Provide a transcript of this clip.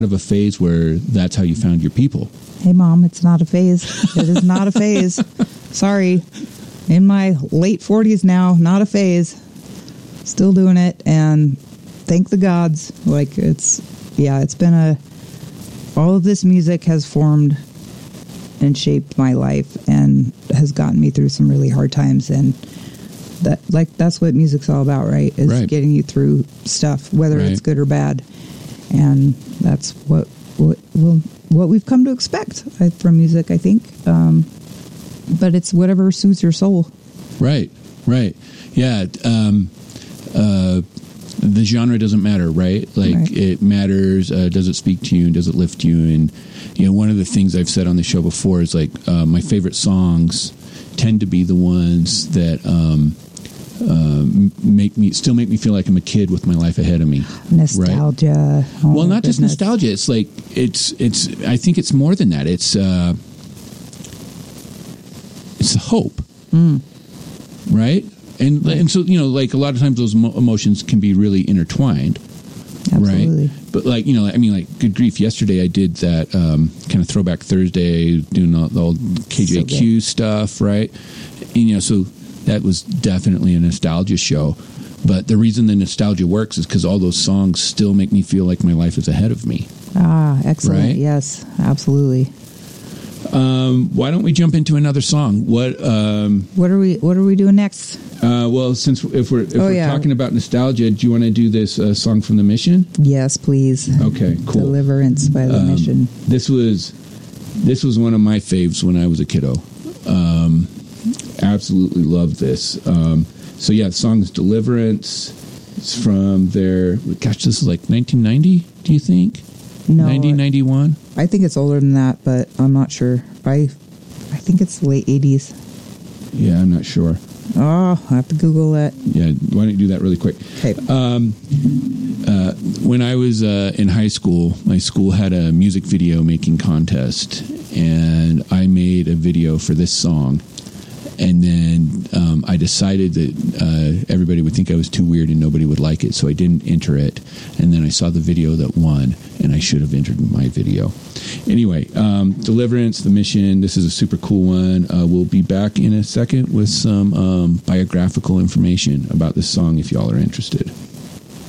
of a phase where that's how you found your people. Hey, Mom, it's not a phase. It is not a phase. Sorry. In my late 40s now, not a phase. Still doing it, and thank the gods. Like, it's been all of this music has formed and shaped my life and has gotten me through some really hard times, and that's what music's all about, right? Is getting you through stuff, whether it's good or bad. And that's what we've come to expect from music, I think. But it's whatever suits your soul. Right. Yeah. The genre doesn't matter, right? Like, it matters. Does it speak to you, and does it lift you? And, one of the things I've said on the show before is, like, my favorite songs tend to be the ones that make me feel like I'm a kid with my life ahead of me. Nostalgia. Right? Well, not just nostalgia. It's like it's. I think it's more than that. It's hope, right? And so, like, a lot of times those emotions can be really intertwined. Absolutely. Right? But, like, like, good grief, yesterday I did that kind of Throwback Thursday, doing all the old KJQ stuff, right? And, so that was definitely a nostalgia show. But the reason the nostalgia works is because all those songs still make me feel like my life is ahead of me. Ah, excellent. Right? Yes, absolutely. Why don't we jump into another song? What are we doing next? Well, if we're talking about nostalgia, do you want to do this song from The Mission? Yes, please. Okay, cool. Deliverance by The Mission. This was one of my faves when I was a kiddo. Absolutely loved this. So yeah, the song is Deliverance. It's from their, gosh, this is like 1990, do you think? No. 1991? I think it's older than that, but I'm not sure. I think it's late 80s. Yeah, I'm not sure. Oh, I have to Google that. Yeah, why don't you do that really quick? Okay. When I was in high school, my school had a music video making contest, and I made a video for this song. And then I decided that everybody would think I was too weird and nobody would like it, so I didn't enter it. And then I saw the video that won, and I should have entered my video. Anyway, Deliverance, The Mission, this is a super cool one. We'll be back in a second with some biographical information about this song if y'all are interested.